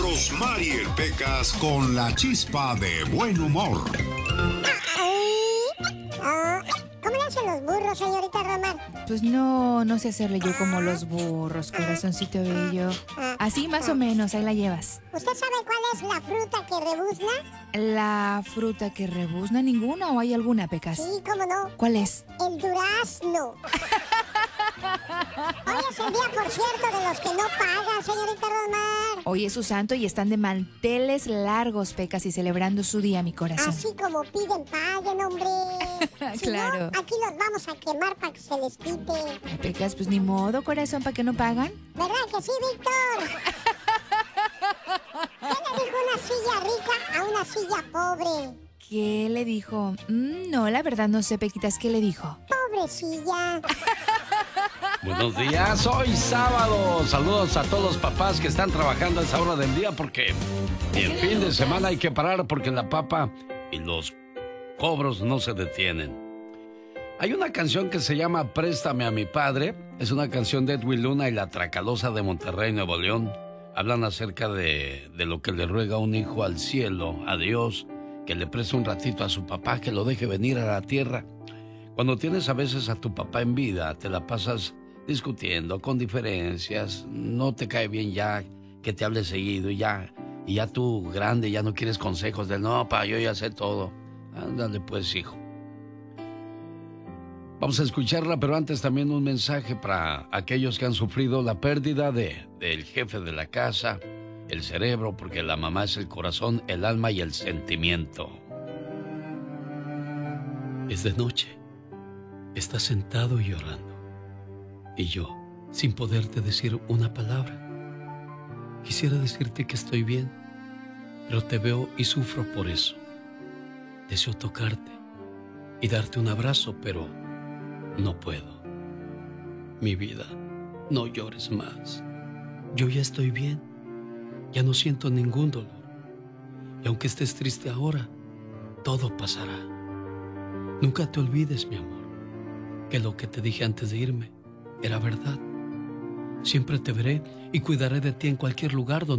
Rosmarie Pecas con la chispa de buen humor. ¿Cómo le hacen los burros, señorita Romar? Pues no sé hacerle yo como los burros, corazoncito bello. Así más o menos, ahí la llevas. ¿Usted sabe cuál es la fruta que rebuzna? ¿La fruta que rebuzna ninguna o hay alguna, Pecas? Sí, cómo no. ¿Cuál es? El durazno. Hoy es el día, por cierto, de los que no pagan, señorita Romar. Hoy es su santo y están de manteles largos, Pecas, y celebrando su día, mi corazón. Así como piden, paguen, hombre. Si claro. No, aquí los vamos a quemar para que se les quite. Ay, Pecas, pues ni modo, corazón, ¿para qué no pagan? ¿Verdad que sí, Víctor? ¿Qué le dijo una silla rica a una silla pobre? ¿Qué le dijo? No, la verdad no sé, Pequitas, ¿qué le dijo? Pobrecilla. Buenos días, hoy sábado. Saludos a todos los papás que están trabajando a esa hora del día porque en fin de semana hay que parar porque la papa y los cobros no se detienen. Hay una canción que se llama Préstame a mi padre. Es una canción de Edwin Luna y la Tracalosa de Monterrey, Nuevo León. Hablan acerca de lo que le ruega un hijo al cielo, a Dios, que le preste un ratito a su papá, que lo deje venir a la tierra. Cuando tienes a veces a tu papá en vida, te la pasas discutiendo con diferencias, no te cae bien ya que te hable seguido y ya tú grande ya no quieres consejos de no, pa, yo ya sé todo. Ándale pues, hijo. Vamos a escucharla, pero antes también un mensaje para aquellos que han sufrido la pérdida del jefe de la casa, el cerebro, porque la mamá es el corazón, el alma y el sentimiento. Es de noche. Estás sentado y llorando. Y yo, sin poderte decir una palabra. Quisiera decirte que estoy bien, pero te veo y sufro por eso. Deseo tocarte y darte un abrazo, pero no puedo. Mi vida, no llores más. Yo ya estoy bien. Ya no siento ningún dolor. Y aunque estés triste ahora, todo pasará. Nunca te olvides, mi amor, que lo que te dije antes de irme era verdad. Siempre te veré y cuidaré de ti en cualquier lugar donde